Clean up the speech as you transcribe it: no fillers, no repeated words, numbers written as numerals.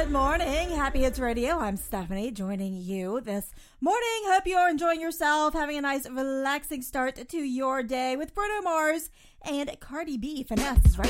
Good morning. Happy Hits Radio. I'm Stephanie joining you this morning. Hope you are enjoying yourself, having a nice, relaxing start to your day with Bruno Mars and Cardi B. Finesse is right